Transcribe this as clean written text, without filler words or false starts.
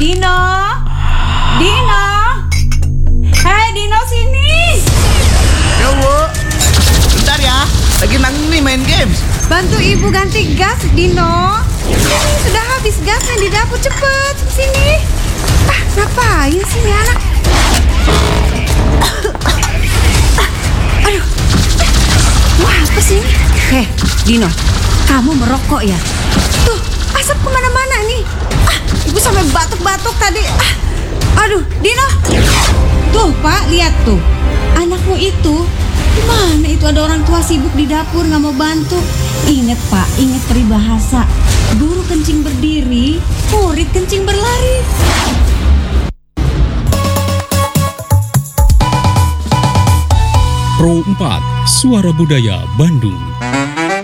Dino, Dino, hei Dino sini. Ya Bu, bentar ya, lagi nanggung nih main games. Bantu ibu ganti gas, Dino. Ini sudah habis gasnya di dapur, cepet sini. Ngapain sih ini anak? Aduh, wah apa sih ini? Heh, Dino, kamu merokok ya? Tuh, asap kemana-mana nih. Ibu sampai batuk-batuk tadi. Aduh, Dino. Tuh Pak, lihat tuh. Anakmu itu, gimana itu ada orang tua sibuk di dapur nggak mau bantu. Ingat Pak, ingat peribahasa. Guru kencing berdiri, murid kencing berlari. Pro 4, Suara Budaya Bandung.